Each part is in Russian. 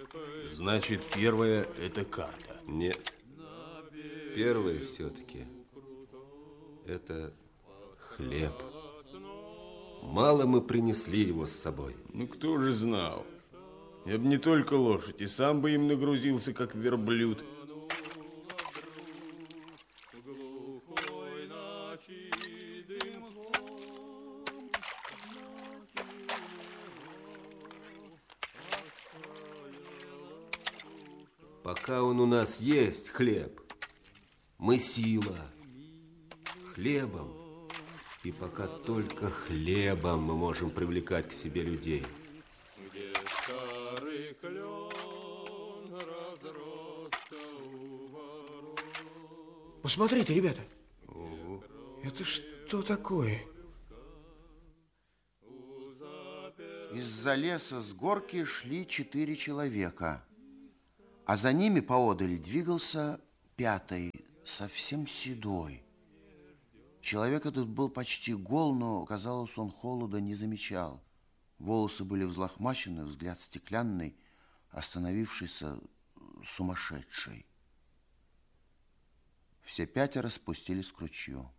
Значит, первая – это карта. Нет. Первое все-таки – это хлеб. Мало мы принесли его с собой. Ну, кто же знал? Я бы не только лошадь, и сам бы им нагрузился, как верблюд. Пока он у нас есть, хлеб, мы сила. Хлебом, и пока только хлебом мы можем привлекать к себе людей. Где старый клен разросся у ворот. Посмотрите, ребята. Это что такое? Из-за леса с горки шли 4 человека, а за ними поодаль двигался 5-й, совсем седой. Человек этот был почти гол, но, казалось, он холода не замечал. Волосы были взлохмачены, взгляд стеклянный, остановившийся, сумасшедший. Все 5 спустились к ручью.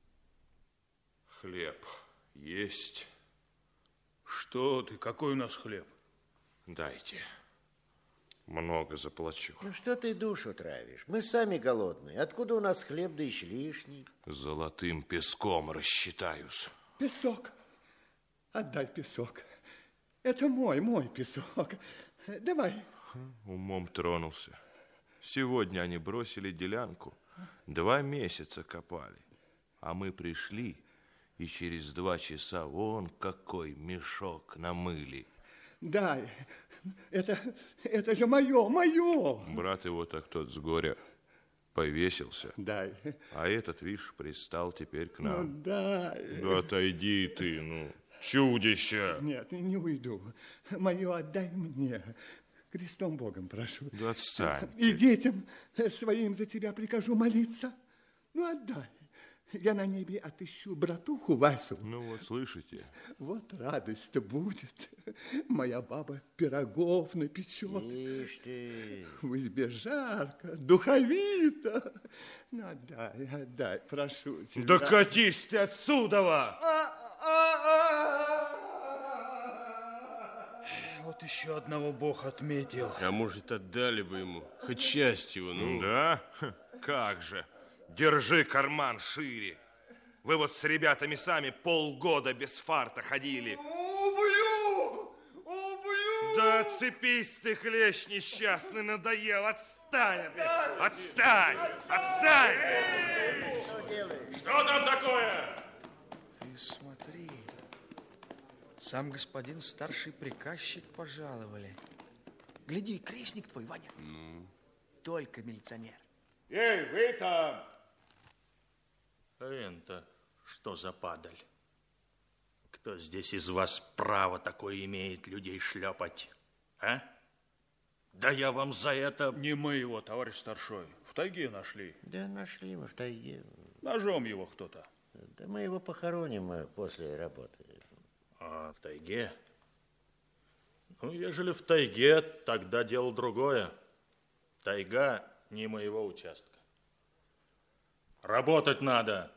Хлеб есть? Что ты? Какой у нас хлеб? Дайте. Много заплачу. Ну, что ты душу травишь? Мы сами голодные. Откуда у нас хлеб, да еще лишний? Золотым песком рассчитаюсь. Песок. Отдай песок. Это мой песок. Давай. Умом тронулся. Сегодня они бросили делянку. 2 месяца копали. А мы пришли, и через 2 часа вон какой мешок намыли. Дай. Это же мое. Брат его так тот с горя повесился. Дай. А этот, видишь, пристал теперь к нам. Ну, дай. Да отойди ты, ну, чудище. Нет, не уйду. Мое отдай мне. Крестом Богом прошу. Да отстань. И детям своим за тебя прикажу молиться. Ну, отдай. Я на небе отыщу братуху Васю. Ну вот, слышите? Вот радость-то будет. Моя баба пирогов напечет. Ишь ты. В избе жарко, духовито. Ну, отдай, прошу тебя. Да катись ты отсюда! Вот еще одного Бог отметил. А может, отдали бы ему хоть часть его, ну? Да? Как же? Держи карман шире. Вы вот с ребятами сами полгода без фарта ходили. Убью! Да отцепись ты, клещ несчастный, надоел. Отстань! Отстань! Что делаешь? Что там такое? Ты смотри. Сам господин старший приказчик пожаловали. Гляди, крестник твой, Ваня. Только милиционер. Эй, вы там! Это что за падаль? Кто здесь из вас право такое имеет людей шлепать? А? Да я вам за это... Не мы его, товарищ старшой. В тайге нашли. Да нашли мы в тайге. Ножом его кто-то. Да мы его похороним после работы. А, в тайге? Ну, ежели в тайге, тогда дело другое. Тайга не моего участка. Работать надо.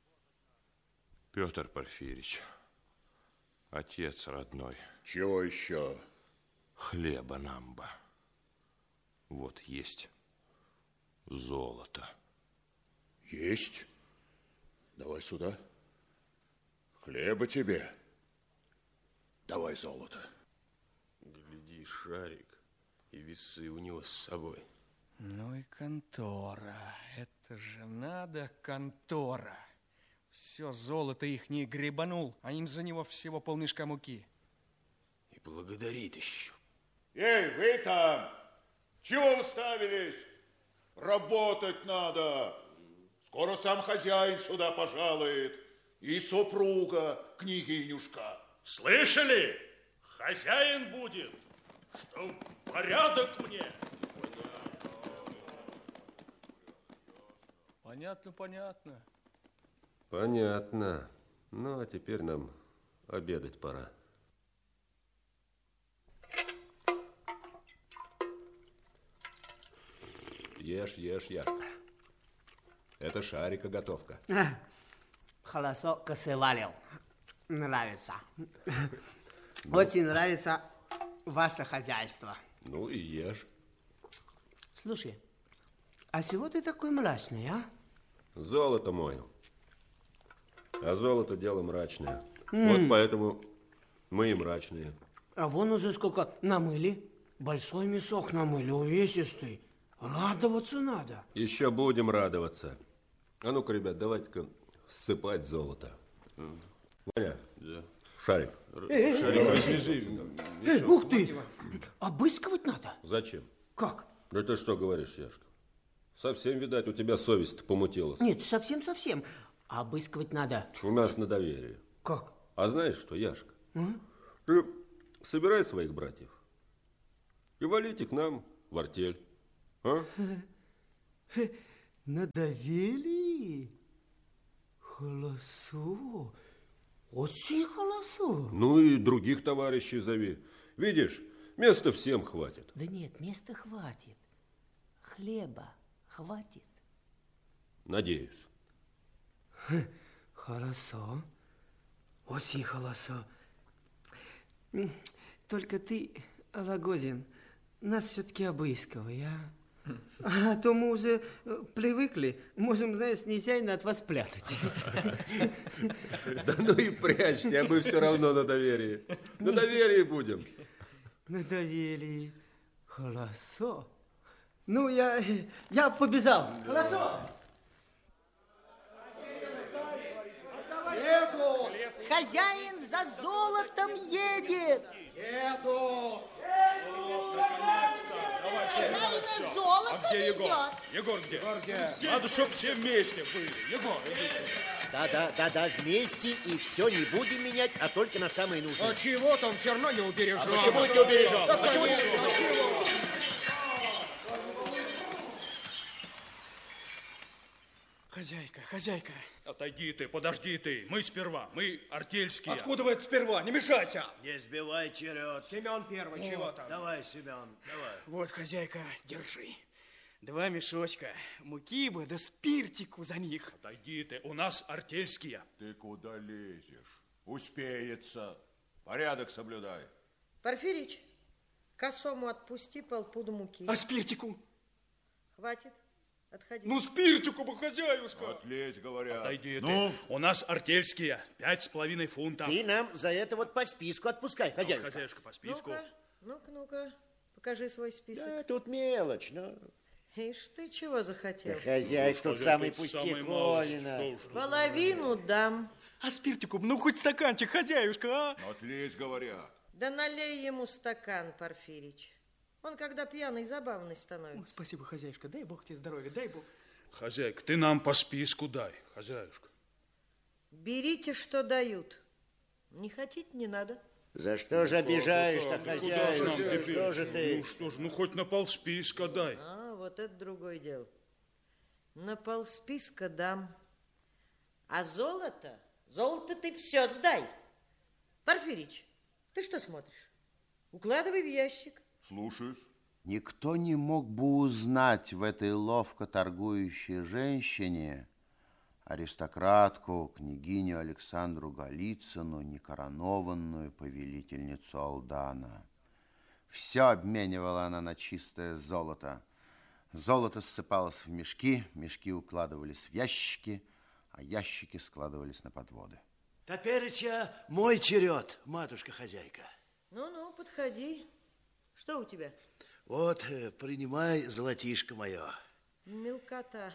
Петр Порфирич, отец родной. Чего еще? Хлеба нам бы. Вот есть золото. Есть? Давай сюда. Хлеба тебе. Давай золото. Гляди, шарик, и весы у него с собой. Ну и контора. Это же надо контора. Все золото их не гребанул, а им за него всего полмешка муки. И благодарит еще. Эй, вы там! Чего уставились? Работать надо. Скоро сам хозяин сюда пожалует. И супруга, княгинюшка. Слышали? Хозяин будет. Что порядок мне. Понятно. Понятно. Ну, а теперь нам обедать пора. Ешь, Яшка. Это Шарика готовка. Хорошо косевалил. Нравится. Очень нравится ваше хозяйство. Ну и ешь. Слушай, а чего ты такой мрачный, а? Золото мою. А золото дело мрачное. Вот поэтому мы и мрачные. А вон уже сколько намыли. Большой мешок намыли, увесистый. Радоваться надо. Еще будем радоваться. А ну-ка, ребят, давайте-ка ссыпать золото. Ваня, да. Шарик. Шарик, развяжи. Ух ты! Обыскивать надо? Зачем? Как? Да ты что говоришь, Яшка? Совсем, видать, у тебя совесть-то помутилась. Нет, совсем-совсем. Обыскивать надо. У нас на доверие. Как? А знаешь что, Яшка? Ты собирай своих братьев и валите к нам в артель. А? На доверие? Хорошо. Очень хорошо. Ну и других товарищей зови. Видишь, места всем хватит. Да нет, места хватит. Хлеба хватит. Надеюсь. Хорошо. Очень хорошо. Только ты, Рогозин, нас все-таки обыскивай, а? А то мы уже привыкли, можем, знаешь, нечаянно от вас прятать. Да ну и прячьте, а мы все равно на доверии. На доверии будем. На доверии. Хорошо. Ну, я побежал. Хорошо. Еду! Хозяин за золотом едет! Еду! Хозяина золото А где Егор? везет! Егор где? Надо, чтоб все вместе были. Егор, иди сюда. Да, вместе, и все не будем менять, а только на самое нужное. А чего там все равно не убережем? А почему не убережем? Да, Почему не конечно, убережем? Хозяйка. Отойди ты, подожди ты. Мы сперва, мы артельские. Откуда вы это сперва? Не мешайся. Не сбивай черед. Семен первый, чего там? Давай, Семен, давай. Вот, хозяйка, держи. 2 мешочка муки бы, да спиртику за них. Отойди ты, у нас артельские. Ты куда лезешь? Успеется. Порядок соблюдай. Порфирич, косому отпусти полпуда муки. А спиртику? Хватит. Отходи. Ну, спиртику бы, хозяюшка. Отлезь, говорят. Отойди Ну? ты. У нас артельские, 5,5 фунтов. Ты нам за это вот по списку отпускай, хозяюшка. Хозяюшка, по списку. Ну-ка, покажи свой список. Да, тут мелочь, ну. Ишь ты чего захотел? Да хозяйка тут самый пустяковина. Половину дам. А спиртику, ну хоть стаканчик, хозяюшка, а? Отлезь, говорят. Да налей ему стакан, Порфирич. Он, когда пьяный, забавный становится. Ой, спасибо, хозяюшка, дай бог тебе здоровья, дай бог. Хозяйка, ты нам по списку дай, хозяюшка. Берите, что дают. Не хотите, не надо. За что же обижаешь-то, хозяюшка? Что же ты? Ну что ж, ну хоть на полсписка дай. А, вот это другое дело. На полсписка дам. А золото ты все сдай. Порфирич, ты что смотришь? Укладывай в ящик. Слушаюсь. Никто не мог бы узнать в этой ловко торгующей женщине аристократку, княгиню Александру Голицыну, некоронованную повелительницу Алдана. Все обменивала она на чистое золото. Золото ссыпалось в мешки, мешки укладывались в ящики, а ящики складывались на подводы. Тепереча мой черед, матушка-хозяйка. Ну, подходи. Что у тебя? Вот, принимай золотишко мое. Мелкота.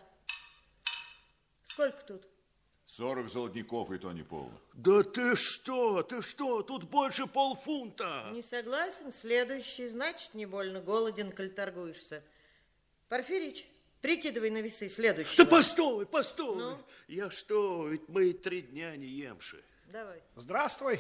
Сколько тут? 40 золотников, и то не полно. Да ты что, тут больше полфунта. Не согласен? Следующий, значит, не больно голоден, коль торгуешься. Порфирич, прикидывай на весы следующий. Да постой. Ну? Я что, ведь мы 3 дня не емши. Давай. Здравствуй,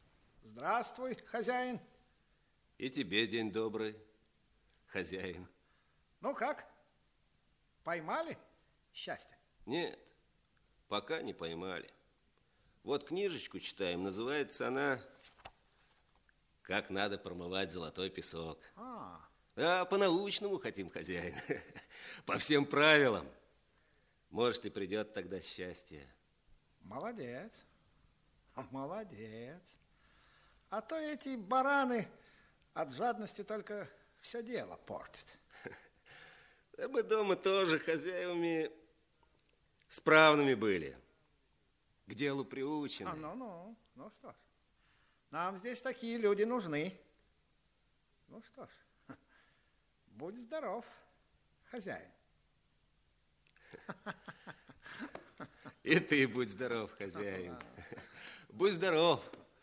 хозяин. И тебе день добрый, хозяин. Ну как, поймали счастье? Нет, пока не поймали. Вот книжечку читаем, называется она «Как надо промывать золотой песок». А по-научному хотим, хозяин. По всем правилам. Может, и придет тогда счастье. Молодец. Молодец. А то эти бараны от жадности только все дело портят. Да мы дома тоже хозяевами справными были. К делу приучены. Ну что ж. Нам здесь такие люди нужны. Ну что ж, будь здоров, хозяин. И ты будь здоров, хозяин. Будь здоров.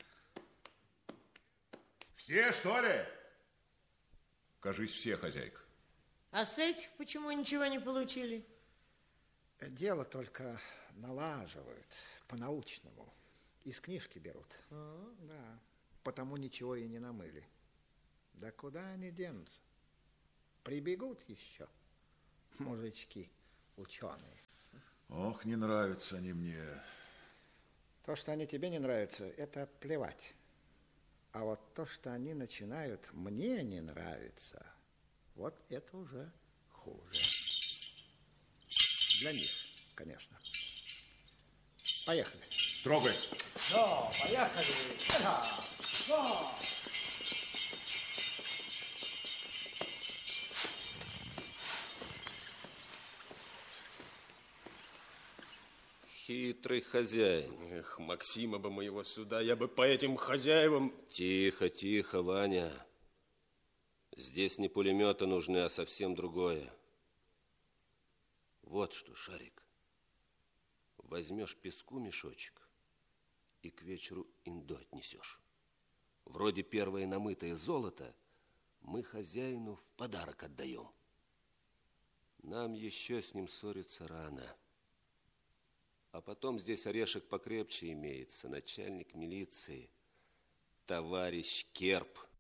Все, что ли? Кажись, все, хозяйка. А с этих почему ничего не получили? Дело только налаживают по-научному. Из книжки берут. Да, потому ничего и не намыли. Да куда они денутся? Прибегут еще мужички, ученые. Ох, не нравятся они мне. То, что они тебе не нравятся, это плевать. А вот то, что они начинают мне не нравиться, вот это уже хуже. Для них, конечно. Поехали. Трогай. Да, поехали. Да. Хитрый хозяин. Эх, Максима бы моего сюда, я бы по этим хозяевам... Тихо, тихо, Ваня. Здесь не пулеметы нужны, а совсем другое. Вот что, Шарик. Возьмешь песку мешочек и к вечеру инду отнесешь. Вроде первое намытое золото мы хозяину в подарок отдаем. Нам еще с ним ссориться рано. А потом здесь орешек покрепче имеется, начальник милиции, товарищ Керп.